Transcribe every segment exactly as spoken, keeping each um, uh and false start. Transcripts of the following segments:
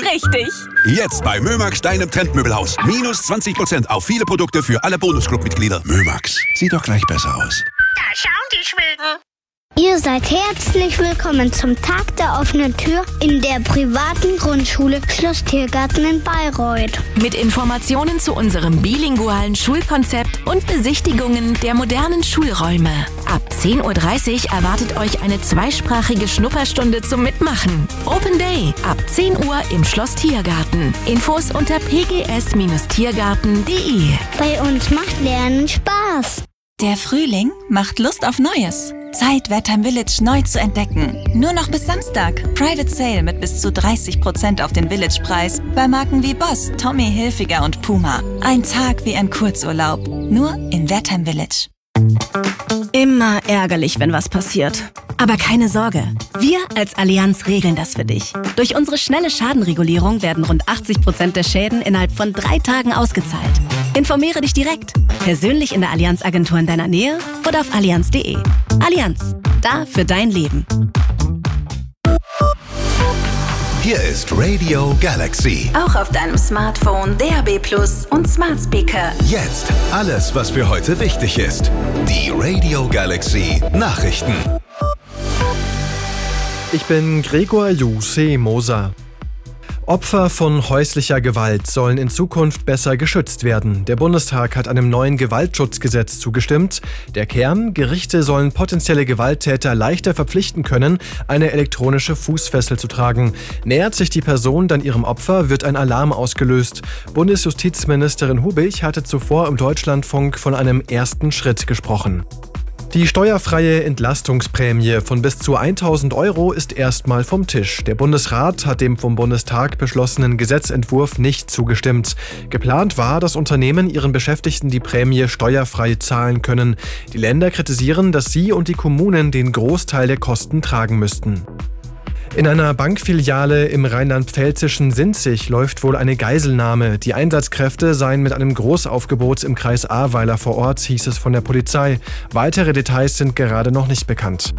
richtig. Jetzt bei Mömax, deinem Trendmöbelhaus. Minus zwanzig Prozent auf viele Produkte für alle Bonusclub-Mitglieder. Mömax, sieht doch gleich besser aus. Da schauen die Schweden. Ihr seid herzlich willkommen zum Tag der offenen Tür in der privaten Grundschule Schloss Tiergarten in Bayreuth. Mit Informationen zu unserem bilingualen Schulkonzept und Besichtigungen der modernen Schulräume. Ab zehn Uhr dreißig erwartet euch eine zweisprachige Schnupperstunde zum Mitmachen. Open Day ab zehn Uhr im Schloss Tiergarten. Infos unter p g s tiergarten punkt d e. Bei uns macht Lernen Spaß. Der Frühling macht Lust auf Neues. Zeit, Wertheim Village neu zu entdecken. Nur noch bis Samstag. Private Sale mit bis zu dreißig Prozent auf den Village-Preis bei Marken wie Boss, Tommy Hilfiger und Puma. Ein Tag wie ein Kurzurlaub. Nur in Wertheim Village. Immer ärgerlich, wenn was passiert. Aber keine Sorge, wir als Allianz regeln das für dich. Durch unsere schnelle Schadenregulierung werden rund achtzig Prozent der Schäden innerhalb von drei Tagen ausgezahlt. Informiere dich direkt, persönlich in der Allianz-Agentur in deiner Nähe oder auf allianz punkt de. Allianz, da für dein Leben. Hier ist Radio Galaxy. Auch auf deinem Smartphone, D A B plus und Smart Speaker. Jetzt alles, was für heute wichtig ist. Die Radio Galaxy Nachrichten. Ich bin Gregor Juse Moser. Opfer von häuslicher Gewalt sollen in Zukunft besser geschützt werden. Der Bundestag hat einem neuen Gewaltschutzgesetz zugestimmt. Der Kern: Gerichte sollen potenzielle Gewalttäter leichter verpflichten können, eine elektronische Fußfessel zu tragen. Nähert sich die Person dann ihrem Opfer, wird ein Alarm ausgelöst. Bundesjustizministerin Hubich hatte zuvor im Deutschlandfunk von einem ersten Schritt gesprochen. Die steuerfreie Entlastungsprämie von bis zu tausend Euro ist erstmal vom Tisch. Der Bundesrat hat dem vom Bundestag beschlossenen Gesetzentwurf nicht zugestimmt. Geplant war, dass Unternehmen ihren Beschäftigten die Prämie steuerfrei zahlen können. Die Länder kritisieren, dass sie und die Kommunen den Großteil der Kosten tragen müssten. In einer Bankfiliale im rheinland-pfälzischen Sinzig läuft wohl eine Geiselnahme. Die Einsatzkräfte seien mit einem Großaufgebot im Kreis Ahrweiler vor Ort, hieß es von der Polizei. Weitere Details sind gerade noch nicht bekannt.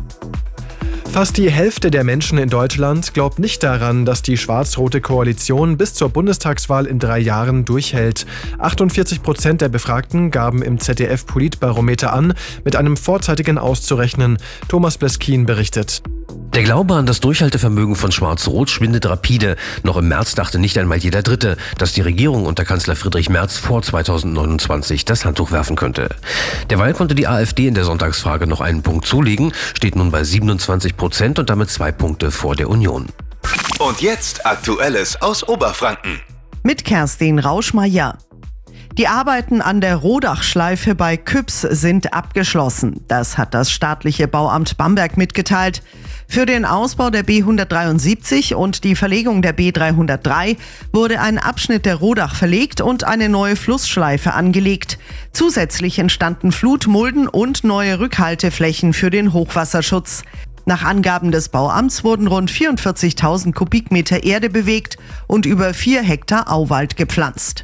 Fast die Hälfte der Menschen in Deutschland glaubt nicht daran, dass die schwarz-rote Koalition bis zur Bundestagswahl in drei Jahren durchhält. achtundvierzig Prozent der Befragten gaben im Z D F-Politbarometer an, mit einem vorzeitigen auszurechnen. Thomas Bleskin berichtet. Der Glaube an das Durchhaltevermögen von Schwarz-Rot schwindet rapide. Noch im März dachte nicht einmal jeder Dritte, dass die Regierung unter Kanzler Friedrich Merz vor zweitausendneunundzwanzig das Handtuch werfen könnte. Derweil konnte die AfD in der Sonntagsfrage noch einen Punkt zulegen, steht nun bei siebenundzwanzig Prozent und damit zwei Punkte vor der Union. Und jetzt Aktuelles aus Oberfranken. Mit Kerstin Rauschmeier. Die Arbeiten an der Rodachschleife bei Küps sind abgeschlossen. Das hat das staatliche Bauamt Bamberg mitgeteilt. Für den Ausbau der B hundertdreiundsiebzig und die Verlegung der B dreihundertdrei wurde ein Abschnitt der Rodach verlegt und eine neue Flussschleife angelegt. Zusätzlich entstanden Flutmulden und neue Rückhalteflächen für den Hochwasserschutz. Nach Angaben des Bauamts wurden rund vierundvierzigtausend Kubikmeter Erde bewegt und über vier Hektar Auwald gepflanzt.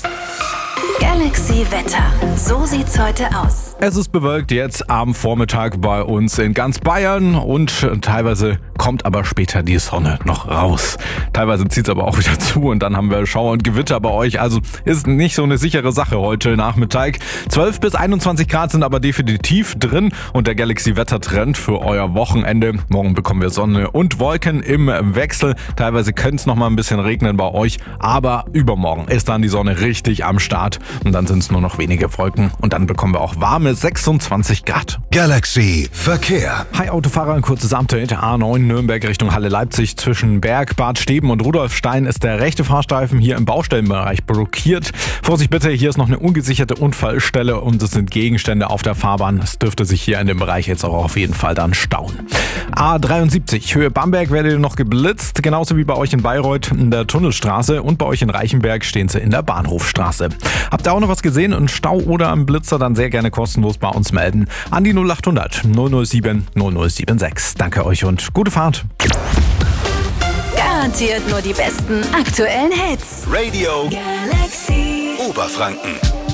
Galaxy Wetter. So sieht's heute aus. Es ist bewölkt jetzt am Vormittag bei uns in ganz Bayern und teilweise kommt aber später die Sonne noch raus. Teilweise zieht es aber auch wieder zu und dann haben wir Schauer und Gewitter bei euch. Also ist nicht so eine sichere Sache heute Nachmittag. zwölf bis einundzwanzig Grad sind aber definitiv drin und der Galaxy-Wettertrend für euer Wochenende. Morgen bekommen wir Sonne und Wolken im Wechsel. Teilweise könnte es noch mal ein bisschen regnen bei euch, aber übermorgen ist dann die Sonne richtig am Start und dann sind es nur noch wenige Wolken und dann bekommen wir auch warme sechsundzwanzig Grad. Galaxy Verkehr. Hi Autofahrer, ein kurzes Update. A neun Nürnberg Richtung Halle Leipzig zwischen Berg, Bad Steben und Rudolfstein ist der rechte Fahrstreifen hier im Baustellenbereich blockiert. Vorsicht bitte, hier ist noch eine ungesicherte Unfallstelle und es sind Gegenstände auf der Fahrbahn. Es dürfte sich hier in dem Bereich jetzt auch auf jeden Fall dann stauen. A dreiundsiebzig Höhe Bamberg werdet ihr noch geblitzt, genauso wie bei euch in Bayreuth in der Tunnelstraße und bei euch in Reichenberg stehen sie in der Bahnhofstraße. Habt ihr auch noch was gesehen, einen Stau oder einen Blitzer, dann sehr gerne kostenlos bei uns melden. An die null achthundert null null sieben null null sieben sechs. Danke euch und gute Fahrt. Garantiert nur die besten aktuellen Hits. Radio Galaxy Oberfranken.